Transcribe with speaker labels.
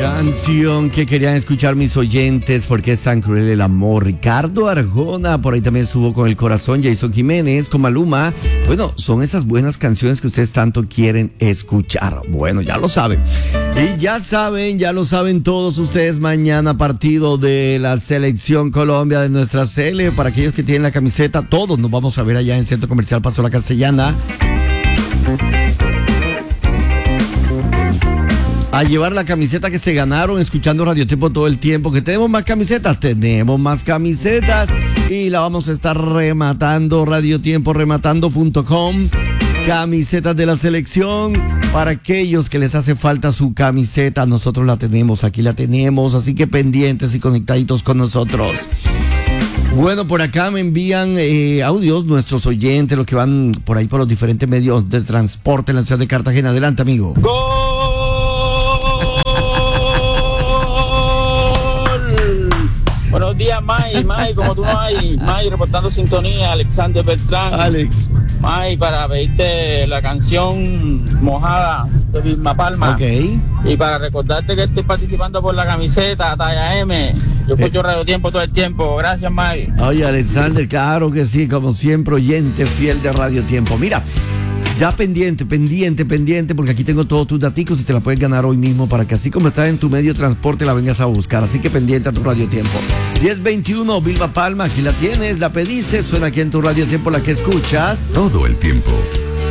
Speaker 1: Canción que querían escuchar mis oyentes, porque es tan cruel el amor. Ricardo Arjona, por ahí también estuvo con El Corazón, Jason Jiménez, con Maluma. Bueno, son esas buenas canciones que ustedes tanto quieren escuchar. Bueno, ya lo saben. Y ya lo saben todos ustedes, mañana partido de la Selección Colombia de nuestra Sele. Para aquellos que tienen la camiseta, todos nos vamos a ver allá en Centro Comercial Paso La Castellana. A llevar la camiseta que se ganaron escuchando Radio Tiempo todo el tiempo. Que tenemos más camisetas, y la vamos a estar rematando. Radio Tiempo, rematando.com. Camisetas de la selección para aquellos que les hace falta su camiseta. Nosotros la tenemos, aquí la tenemos, así que pendientes y conectaditos con nosotros. Bueno, por acá me envían audios nuestros oyentes, los que van por ahí por los diferentes medios de transporte en la ciudad de Cartagena. Adelante, amigo.
Speaker 2: ¡Gol! Buenos días, May, como tú no hay. May, reportando sintonía, Alexander Beltrán.
Speaker 1: Alex.
Speaker 2: May, para pedirte la canción Mojada de Vilma Palma.
Speaker 1: Ok.
Speaker 2: Y para recordarte que estoy participando por la camiseta talla M. Yo escucho Radio Tiempo todo el tiempo. Gracias, May.
Speaker 1: Oye, Alexander, claro que sí, como siempre, oyente fiel de Radio Tiempo. Mira, ya pendiente, porque aquí tengo todos tus daticos y te la puedes ganar hoy mismo para que así como estás en tu medio de transporte la vengas a buscar. Así que pendiente a tu Radio Tiempo. 1021, Vilma Palma, aquí la tienes, la pediste, suena aquí en tu Radio Tiempo, la que escuchas
Speaker 3: todo el tiempo.